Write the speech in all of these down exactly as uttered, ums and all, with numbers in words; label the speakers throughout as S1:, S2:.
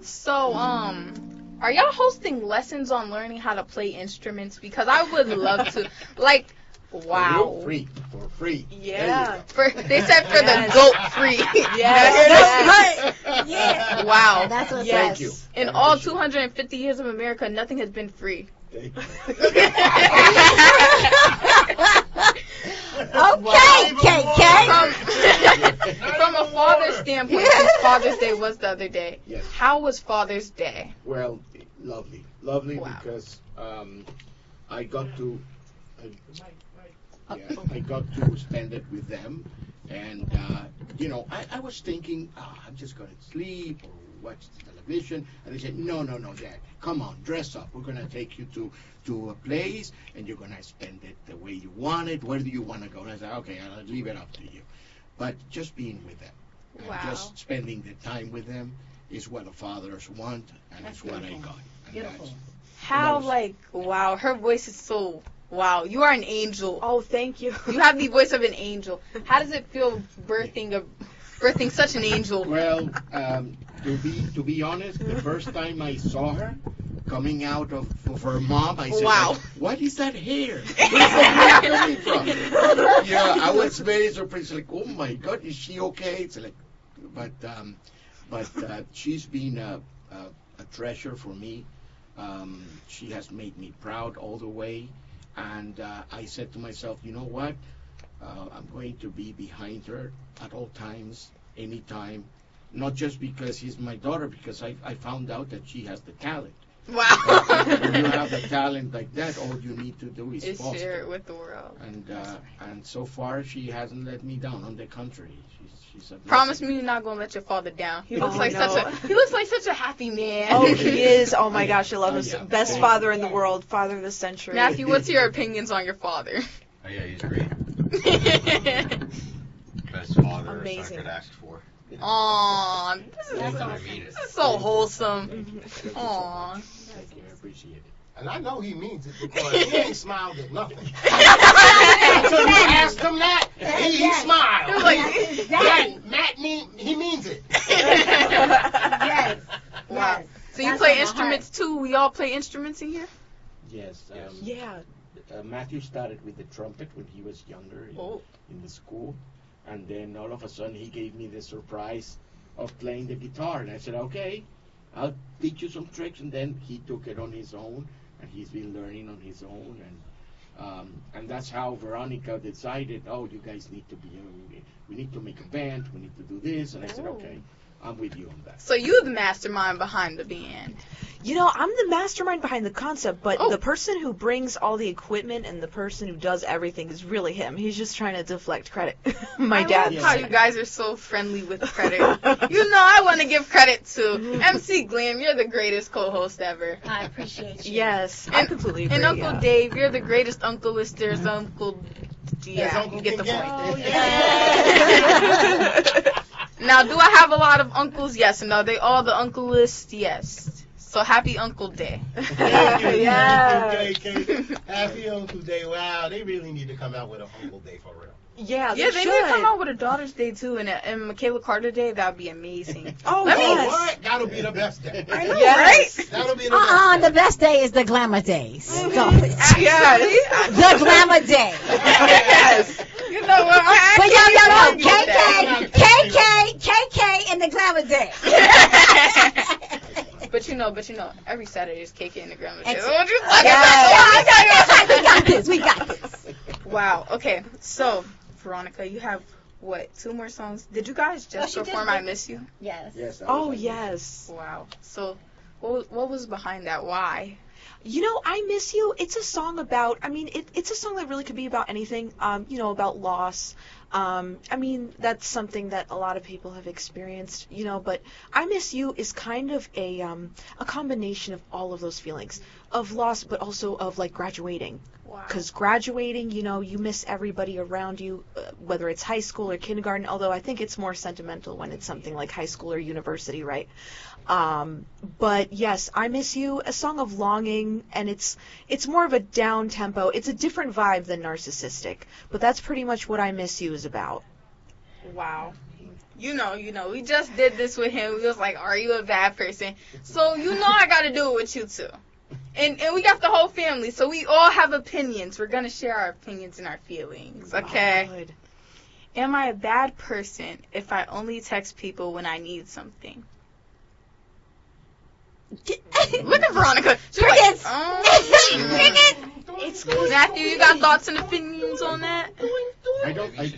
S1: So, um, are y'all hosting lessons on learning how to play instruments? Because I would love to. Like, wow.
S2: For free. For free.
S3: Yeah.
S1: For, they said for
S3: Yes.
S1: the goat free.
S3: Yes, that's right.
S4: Yeah.
S1: Wow.
S4: That's what's
S3: Yes.
S2: Thank you.
S1: In
S2: I
S1: all
S2: appreciate
S1: two hundred fifty years of America, nothing has been free.
S2: it. Thank
S4: Okay, K K.
S1: From, from a father's standpoint, since Father's Day was the other day,
S2: Yes.
S1: how was Father's Day?
S2: you. Well, lovely. Lovely
S1: Wow.
S2: because um, I got to I, yeah, I got to spend it with them. And, uh, you know, I, I was thinking, oh, I'm just going to sleep or watch television. And they said, no, no, no, Dad, come on, dress up. We're going to take you to, to a place, and you're going to spend it the way you want it. Where do you want to go? And I said, okay, I'll leave it up to you. But just being with them, and
S1: Wow.
S2: just spending the time with them is what the fathers want, and it's what I got. And
S4: Beautiful.
S2: that's-
S1: How,
S2: Yes.
S1: like, wow, her voice is so, wow, you are an angel.
S3: Oh, thank you.
S1: You have the voice of an angel. How does it feel birthing a, birthing such an angel?
S2: Well, um, to be to be honest, the first time I saw her coming out of, of her mom, I said,
S1: Wow.
S2: "What is that hair? Where's that hair coming from?" Yeah, I was very surprised. Like, oh my God, is she okay? It's like, but um, but uh, she's been a, a, a treasure for me. Um, she has made me proud all the way, and uh, I said to myself, you know what? Uh, I'm going to be behind her at all times, anytime. Not just because she's my daughter, because I, I found out that she has the talent.
S1: Wow.
S2: When you have a talent like that, all you need to do is
S1: Is
S2: foster.
S1: share it with the world.
S2: And uh, and so far, she hasn't let me down. On the contrary, she's she's a
S1: Promise
S2: blessing.
S1: me you're not gonna let your father down. He looks
S3: Oh,
S1: like
S3: no.
S1: such a he looks like such a happy man.
S3: Oh, he is. Oh my gosh, I love
S2: Oh,
S3: him.
S2: yeah.
S3: Best father in the world, father of the century.
S1: Matthew, what's your opinions on your father?
S5: Oh, yeah, he's great. Best father
S3: Amazing.
S5: I could ask for.
S1: Aw, this is,
S5: And
S1: so,
S5: I mean it.
S1: this is so wholesome.
S2: Thank you so
S1: Aw.
S2: much. Thank you, I appreciate it.
S6: And I know he means it because he ain't smiled at nothing. Until you asked him that, he, he smiled.
S1: Like,
S6: Matt, Matt mean, he means it.
S4: Yes.
S1: wow.
S4: Yes.
S1: So you
S4: That's
S1: play
S4: on my
S1: instruments too? We all play instruments in here?
S2: Yes. Um,
S3: Yeah.
S2: uh, Matthew started with the trumpet when he was younger in,
S1: Oh.
S2: in the school, and then all of a sudden he gave me the surprise of playing the guitar, and I said, okay, I'll teach you some tricks, and then he took it on his own, and he's been learning on his own, and um, and that's how Veronica decided, oh, you guys need to be, uh, we need to make a band, we need to do this, and I said,
S3: Oh.
S2: okay, I'm with you on that.
S1: So you're the mastermind behind the band.
S3: You know, I'm the mastermind behind the concept, but
S1: Oh.
S3: the person who brings all the equipment and the person who does everything is really him. He's just trying to deflect credit. My
S1: I
S3: dad.
S1: love how you guys are so friendly with credit. You know, I want to give credit to M C Glam. You're the greatest co-host ever.
S4: I appreciate you.
S3: Yes, I
S1: And-
S3: completely agree.
S1: And Uncle
S3: yeah.
S1: Dave, you're the greatest uncle list there's Uncle. Yeah,
S6: As Uncle
S1: you get the
S6: can
S1: point.
S6: get.
S4: Oh,
S1: Now, do I have a lot of uncles? Yes. And are they all the uncle list? Yes. So happy Uncle Day.
S6: Thank you,
S3: Yeah.
S6: thank you, K K. Happy Uncle Day. Wow, they really need to come out with an Uncle Day for real.
S3: Yeah,
S1: Yeah, they
S3: should.
S1: need to come out with a Daughter's Day too, and a, and Michaela Carter Day. That would be amazing.
S3: Oh,
S1: Let me-
S6: Oh,
S3: yes.
S6: what? That'll be the best day.
S1: I know,
S3: Yes.
S1: right?
S6: That'll be the
S4: Uh-uh,
S6: best.
S4: the best day is the glamour day. Stop it.
S1: Yes.
S4: The glamour day.
S1: Yes. You know what? I
S4: But yo, yo,
S1: actually
S4: yo,
S1: love
S4: K K, K K, K K, and the glamour day.
S1: that. But you know, but you know, every Saturday is K K in the Grandma Day.
S4: Ex-
S1: Don't you
S4: Yes.
S1: fucking
S4: Yes, yes, we got this. We got this.
S1: Wow. Okay. So, Veronica, you have what? Two more songs. Did you guys
S4: Oh,
S1: just
S4: she did
S1: perform
S4: good.
S1: "I Miss You"?
S4: Yes.
S2: Yes. that
S3: Oh,
S2: was-
S3: yes.
S1: Wow. So, what was, what was behind that? Why?
S3: You know, I Miss You, it's a song about, I mean, it, it's a song that really could be about anything, um, you know, about loss. Um, I mean, that's something that a lot of people have experienced, you know, but I Miss You is kind of a, um, a combination of all of those feelings, of loss, but also of, like, graduating.
S1: Wow.
S3: Because graduating, you know, you miss everybody around you, uh, whether it's high school or kindergarten, although I think it's more sentimental when it's something like high school or university, right? Um, but yes, I Miss You, a song of longing, and it's it's more of a down tempo. It's a different vibe than Narcissistic, but that's pretty much what I Miss You is about.
S1: Wow. You know, you know, we just did this with him. We was like, are you a bad person? So you know I gotta do it with you too. And and we got the whole family, so we all have opinions. We're gonna share our opinions and our feelings, okay?
S3: Good.
S1: Am I a bad person if I only text people when I need something? Look at Veronica. She's like,
S4: Crickets.
S1: um,
S4: Cricket.
S3: It's
S1: Matthew, you got thoughts and opinions on that?
S2: I don't. I,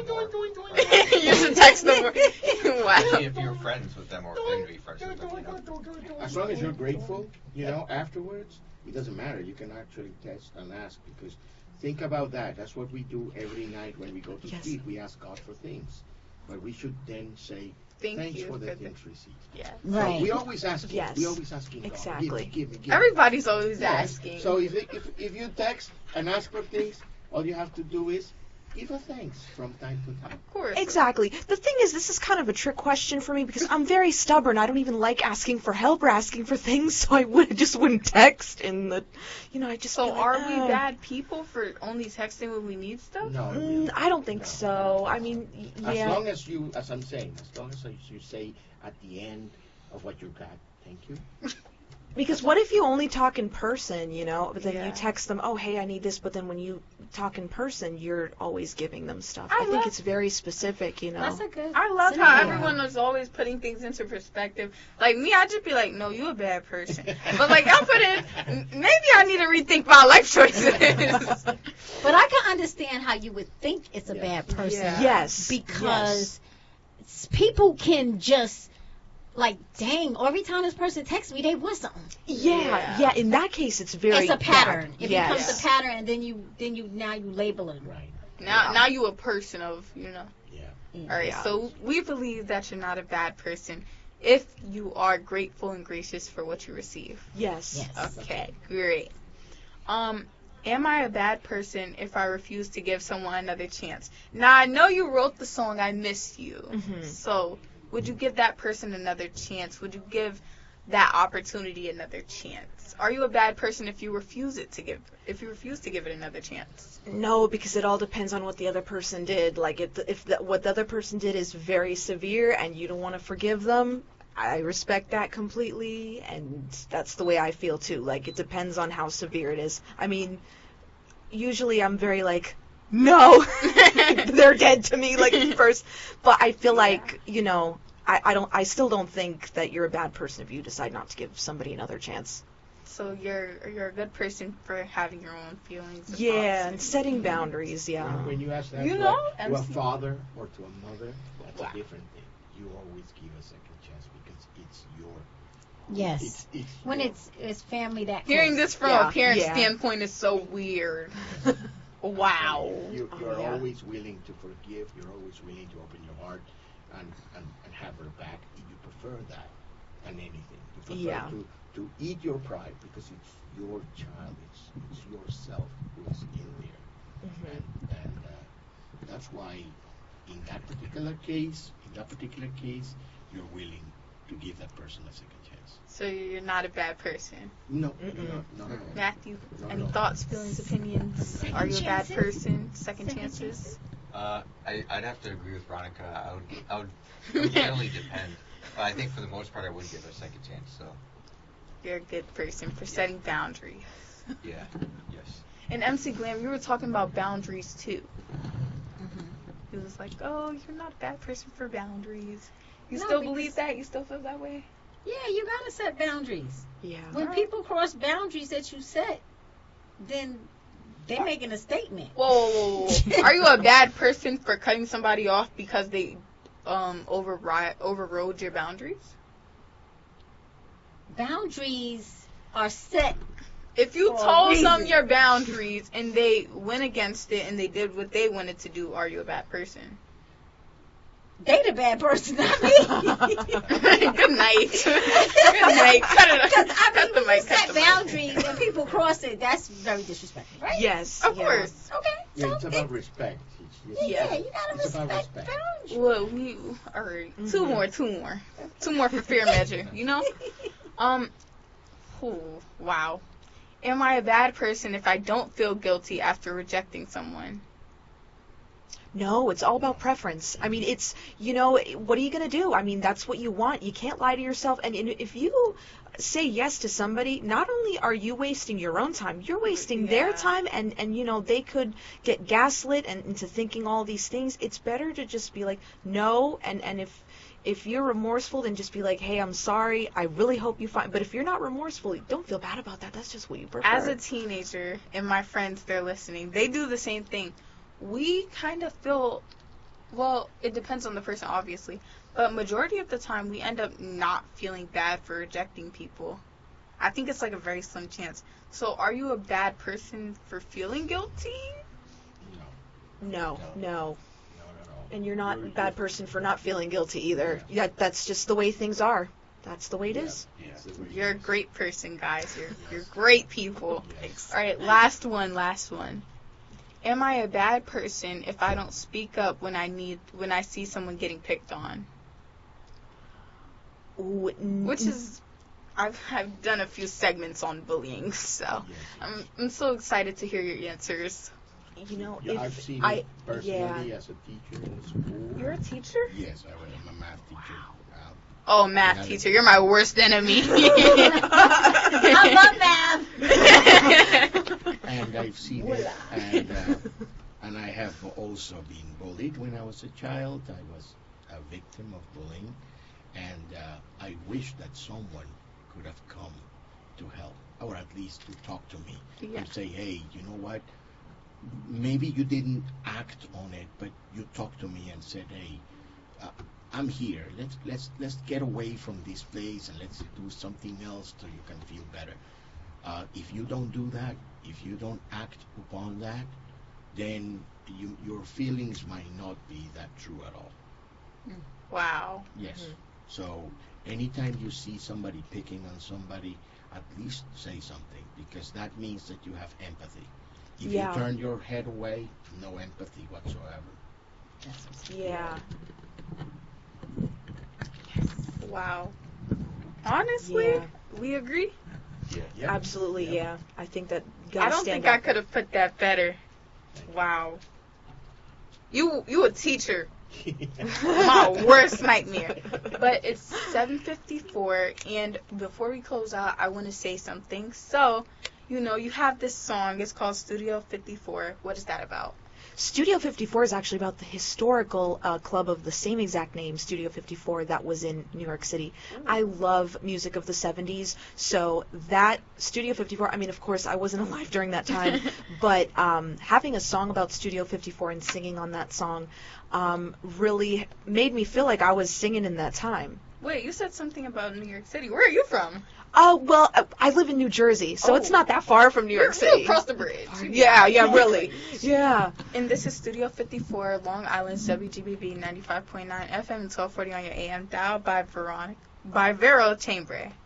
S1: You should text them. Wow.
S5: Especially if you're friends with them or going to be friends with them, you know.
S2: as long as you're grateful, you know, afterwards, it doesn't matter. You can actually test and ask because think about that. That's what we do every night when we go to
S3: Yes.
S2: sleep. We ask God for things, but we should then say
S1: Thank
S2: thanks
S1: you
S2: for the
S1: for the-
S2: things received.
S1: Yeah.
S2: So
S4: Right.
S2: we always ask.
S3: Yes.
S2: We always asking God.
S3: Exactly.
S2: Give me, give me, give me.
S1: Everybody's always
S2: Yes.
S1: asking.
S2: So if, if if you text and ask for things, all you have to do is give a thanks from time to time.
S1: Of course.
S3: Exactly. The thing is, this is kind of a trick question for me because I'm very stubborn. I don't even like asking for help or asking for things, so I would just wouldn't text. And the, you know, I just.
S1: So
S3: feel like,
S1: are we
S3: "Oh."
S1: bad people for only texting when we need stuff?
S2: No.
S3: Mm, I don't think
S2: No.
S3: so. I mean, y-
S2: As
S3: yeah.
S2: long as you, as I'm saying, as long as you say at the end of what you got, thank you.
S3: Because what if you only talk in person, you know, but then
S1: Yeah.
S3: you text them, oh, hey, I need this, but then when you talk in person, you're always giving them stuff.
S1: I
S3: I, think
S1: love-
S3: it's very specific, you know.
S4: That's a good.
S1: I love how
S4: scenario.
S1: everyone is always putting things into perspective. Like me, I just be like, no, you a bad person. But like I put in, m- maybe I need to rethink my life choices.
S4: But I can understand how you would think it's a
S2: Yes.
S4: bad person.
S1: Yeah.
S3: Yes.
S4: Because s- people can just, like, dang, every time this person texts me, they want something.
S3: Yeah,
S1: Yeah.
S3: yeah, in that case, it's very
S4: It's a pattern.
S3: bad.
S4: It
S3: Yes.
S4: becomes a pattern, and then you, then you, now you label it.
S2: Right.
S1: now, now you a person of, you know.
S2: Yeah.
S1: All right,
S3: Yeah.
S1: so we believe that you're not a bad person if you are grateful and gracious for what you receive.
S3: Yes.
S4: Yes.
S1: Okay, great. Um, am I a bad person if I refuse to give someone another chance? Now, I know you wrote the song I Miss You.
S3: Mhm.
S1: So, would you give that person another chance? Would you give that opportunity another chance? Are you a bad person if you refuse it to give if you refuse to give it another chance?
S3: No, because it all depends on what the other person did. Like, if, the, if the, what the other person did is very severe and you don't want to forgive them, I respect that completely, and that's the way I feel too. Like, it depends on how severe it is. I mean, usually I'm very like, no, they're dead to me, like, first. But I feel like, you know, I, I don't, I still don't think that you're a bad person if you decide not to give somebody another chance.
S1: So you're you're a good person for having your own feelings. and
S3: Yeah,
S1: thoughts.
S3: and setting boundaries, yeah.
S2: When, when you ask that
S1: You
S2: to,
S1: know,
S2: a, to a
S1: M C
S2: father or to a mother, that's
S1: Wow.
S2: a different thing. You always give a second chance because it's your.
S4: Yes.
S2: It's, it's
S4: When
S2: your-
S4: it's it's family that
S1: Hearing
S4: close.
S1: this from
S3: Yeah,
S1: a parent
S3: yeah.
S1: standpoint is so weird. Wow.
S2: You,
S3: Oh,
S2: you're
S3: yeah.
S2: always willing to forgive. You're always willing to open your heart and, and, and have her back. You prefer that than anything. You prefer
S3: Yeah.
S2: to, to eat your pride because it's your child. It's, it's yourself who is in there.
S3: Mhm.
S2: And, and uh, that's why in that particular case, in that particular case, you're willing to give that person a second chance.
S1: So you're not a bad person.
S2: No,
S3: Mm-mm.
S2: no, no, no.
S1: Matthew,
S2: No,
S1: any
S2: no.
S1: thoughts, feelings, opinions?
S4: Second
S1: Are you a bad
S4: chances?
S1: person? Second,
S4: Second
S1: chances?
S4: chances?
S5: Uh, I, I'd have to agree with Veronica. I would, I would, it would generally depend. But I think for the most part, I would give it a second chance. So,
S1: You're a good person for setting boundaries.
S5: yeah, yes.
S1: And M C Glam, you were talking about boundaries too.
S4: Mhm.
S1: He was like, "Oh, you're not a bad person for boundaries." You
S4: No,
S1: still
S4: because-
S1: believe that? You still feel that way?
S4: Yeah, you gotta set boundaries.
S3: Yeah.
S4: When
S1: Alright.
S4: people cross boundaries that you set, then they're making a statement.
S1: Whoa, whoa, whoa, whoa. Are you a bad person for cutting somebody off because they um override overrode your boundaries?
S4: Boundaries are set.
S1: If you
S4: For a
S1: told them
S4: reason.
S1: your boundaries and they went against it and they did what they wanted to do, are you a bad person?
S4: They the bad person, not me.
S1: Good night. Good night. Cut it.
S4: Because I
S1: Cut
S4: mean,
S1: the
S4: when
S1: mic.
S4: you
S1: Cut
S4: set
S1: the mic.
S4: boundaries and people cross it, that's very disrespectful, right?
S3: Yes.
S1: Of
S3: yeah.
S1: course.
S4: Okay.
S2: Yeah,
S4: So
S2: it's about respect. It's, it's,
S1: Yeah.
S4: yeah, you gotta
S2: It's about
S4: respect,
S2: respect.
S4: boundaries.
S1: Well, we all right. Two
S3: Mhm.
S1: more. Two more. Two more for fair measure. You know. Um. Ooh, wow. Am I a bad person if I don't feel guilty after rejecting someone?
S3: No, it's all about preference. I mean, it's, you know, what are you going to do? I mean, that's what you want. You can't lie to yourself. And and if you say yes to somebody, not only are you wasting your own time, you're wasting their
S1: Yeah.
S3: time, and, and, you know, they could get gaslit and into thinking all these things. It's better to just be like, no, and, and if if you're remorseful, then just be like, hey, I'm sorry. I really hope you find. But if you're not remorseful, don't feel bad about that. That's just what you prefer.
S1: As a teenager, and my friends, they're listening, they do the same thing. We kind of feel, well, it depends on the person, obviously, but majority of the time, we end up not feeling bad for rejecting people. I think it's like a very slim chance. So are you a bad person for feeling guilty?
S6: No,
S3: no,
S6: No.
S3: no.
S6: no, no, no.
S3: And you're not
S6: You're-
S3: a bad person for not feeling guilty either. Yeah, that's just the way things are. That's the way it is.
S2: Yeah.
S1: You're a great person, guys. You're you're great people.
S6: Yes.
S1: All right, last one, last one. Am I a bad person if I don't speak up when I need when I see someone getting picked on?
S3: Ooh, n-
S1: Which is, I've I've done a few segments on bullying, so
S6: Yes.
S1: I'm I'm so excited to hear your answers.
S3: you know,
S6: Yeah,
S3: if
S6: I've seen
S3: I,
S6: it personally
S3: yeah.
S6: as a teacher in school.
S1: You're a teacher?
S2: Yes, I was I'm a math teacher. Uh,
S1: Oh, math
S2: Yeah.
S1: teacher, you're my worst enemy.
S4: I love math.
S2: and I've seen it, and uh, and I have also been bullied when I was a child. I was a victim of bullying, and uh, I wish that someone could have come to help, or at least to talk to me
S1: Yeah.
S2: and say, "Hey, you know what? Maybe you didn't act on it, but you talked to me and said, hey, uh, I'm here. Let's let's let's get away from this place and let's do something else so you can feel better." Uh, if you don't do that, if you don't act upon that, then you, your feelings might not be that true at all.
S1: Wow.
S2: Yes.
S3: Mhm.
S2: So anytime you see somebody picking on somebody, at least say something, because that means that you have empathy. If
S3: Yeah.
S2: you turn your head away, no empathy whatsoever.
S3: yeah.
S1: Wow. Honestly,
S3: Yeah.
S1: we agree.
S6: Yeah.
S3: Absolutely,
S6: Yeah.
S3: yeah. I think that
S1: I
S3: gotta
S1: don't
S3: stand
S1: think I
S3: up.
S1: could have put that better. Wow. You you a teacher. My worst nightmare. But it's seven fifty-four, and before we close out, I want to say something. So, you know, you have this song. It's called Studio fifty-four. What is that about?
S3: Studio fifty-four is actually about the historical uh, club of the same exact name, Studio fifty-four, that was in New York City. I love music of the seventies, so that Studio fifty-four, I mean, of course, I wasn't alive during that time, but um, having a song about Studio fifty-four and singing on that song um, really made me feel like I was singing in that time.
S1: Wait, you said something about New York City. Where are you from?
S3: Oh, well, I- I live in New Jersey, so it's
S1: Oh.
S3: not that far from New
S1: You're,
S3: York
S1: you're
S3: City.
S1: across the bridge.
S3: Yeah, yeah, really. Yeah.
S1: And this is Studio fifty-four, Long Island's W G B B ninety-five point nine F M and twelve forty on your A M dial by Veronica, by Vero Chambre.